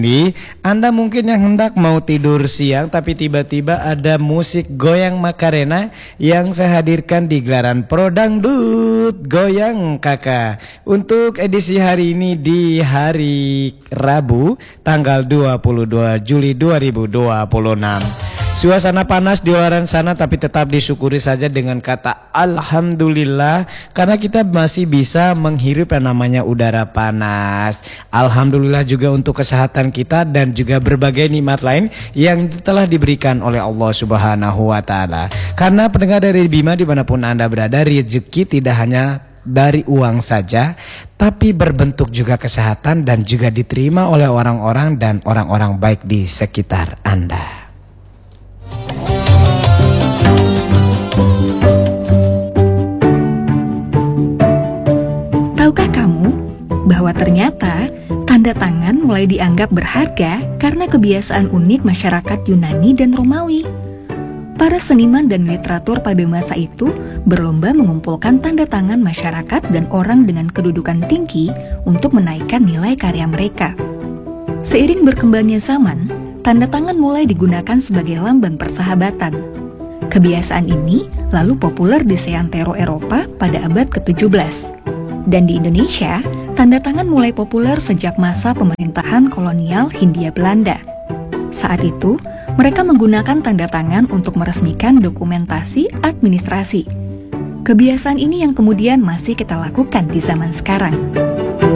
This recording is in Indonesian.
Anda mungkin yang hendak mau tidur siang tapi tiba-tiba ada musik goyang Macarena yang saya hadirkan di gelaran Pro Dangdut Goyang Kakak. Untuk edisi hari ini di hari Rabu tanggal 22 Juli 2026. Suasana panas di luar sana tapi tetap disyukuri saja dengan kata Alhamdulillah, karena kita masih bisa menghirup yang namanya udara panas. Alhamdulillah juga untuk kesehatan kita dan juga berbagai nikmat lain yang telah diberikan oleh Allah Subhanahu wa Ta'ala. Karena pendengar dari Bima dimanapun Anda berada, rezeki tidak hanya dari uang saja, tapi berbentuk juga kesehatan dan juga diterima oleh orang-orang dan orang-orang baik di sekitar Anda. Tahukah kamu bahwa ternyata tanda tangan mulai dianggap berharga karena kebiasaan unik masyarakat Yunani dan Romawi? Para seniman dan literatur pada masa itu berlomba mengumpulkan tanda tangan masyarakat dan orang dengan kedudukan tinggi untuk menaikkan nilai karya mereka. Seiring berkembangnya zaman, tanda tangan mulai digunakan sebagai lambang persahabatan. Kebiasaan ini lalu populer di seantero Eropa pada abad ke-17. Dan di Indonesia, tanda tangan mulai populer sejak masa pemerintahan kolonial Hindia Belanda. Saat itu, mereka menggunakan tanda tangan untuk meresmikan dokumentasi administrasi. Kebiasaan ini yang kemudian masih kita lakukan di zaman sekarang.